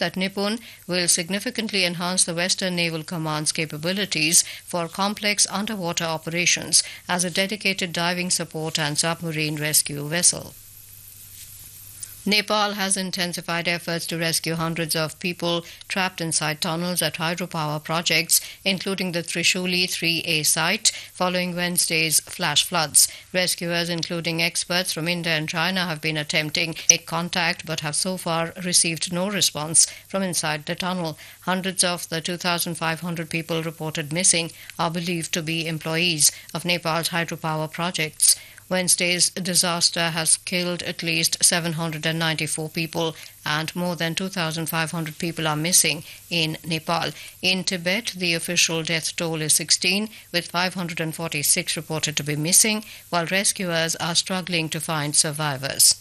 that Nippon will significantly enhance the Western Naval Command's capabilities for complex underwater operations as a dedicated diving support and submarine rescue vessel. Nepal has intensified efforts to rescue hundreds of people trapped inside tunnels at hydropower projects, including the Trishuli 3A site, following Wednesday's flash floods. Rescuers, including experts from India and China, have been attempting to make contact but have so far received no response from inside the tunnel. Hundreds of the 2,500 people reported missing are believed to be employees of Nepal's hydropower projects. Wednesday's disaster has killed at least 794 people and more than 2,500 people are missing in Nepal. In Tibet, the official death toll is 16, with 546 reported to be missing, while rescuers are struggling to find survivors.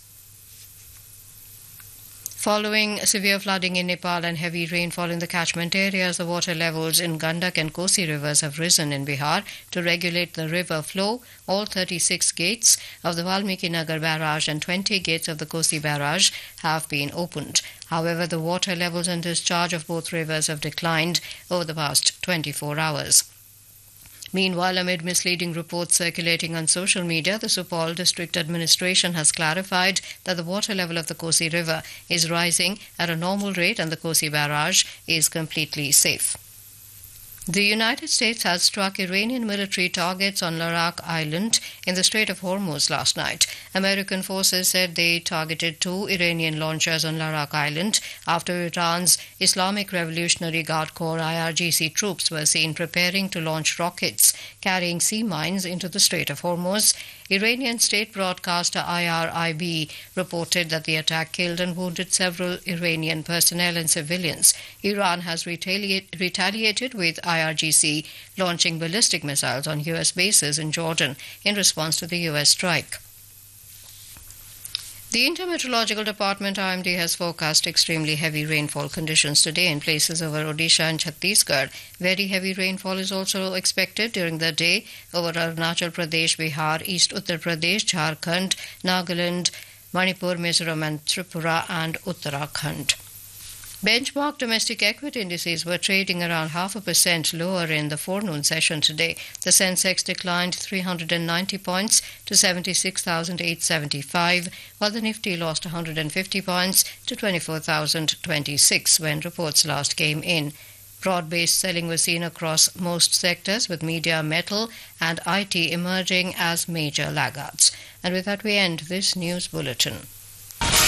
Following severe flooding in Nepal and heavy rainfall in the catchment areas, the water levels in Gandak and Kosi rivers have risen in Bihar. To regulate the river flow, all 36 gates of the Valmiki Nagar barrage and 20 gates of the Kosi barrage have been opened. However, the water levels and discharge of both rivers have declined over the past 24 hours. Meanwhile, amid misleading reports circulating on social media, the Supaul District Administration has clarified that the water level of the Kosi River is rising at a normal rate and the Kosi barrage is completely safe. The United States has struck Iranian military targets on Larak Island in the Strait of Hormuz last night. American forces said they targeted 2 Iranian launchers on Larak Island after Iran's Islamic Revolutionary Guard Corps IRGC troops were seen preparing to launch rockets carrying sea mines into the Strait of Hormuz. Iranian state broadcaster IRIB reported that the attack killed and wounded several Iranian personnel and civilians. Iran has retaliated with IRGC launching ballistic missiles on U.S. bases in Jordan in response to the U.S. strike. The Intermeteorological Department IMD has forecast extremely heavy rainfall conditions today in places over Odisha and Chhattisgarh. Very heavy rainfall is also expected during the day over Arunachal Pradesh, Bihar, East Uttar Pradesh, Jharkhand, Nagaland, Manipur, Mizoram and Tripura and Uttarakhand. Benchmark domestic equity indices were trading around 0.5% lower in the forenoon session today. The Sensex declined 390 points to 76,875, while the Nifty lost 150 points to 24,026 when reports last came in. Broad-based selling was seen across most sectors, with media, metal and IT emerging as major laggards. And with that we end this news bulletin.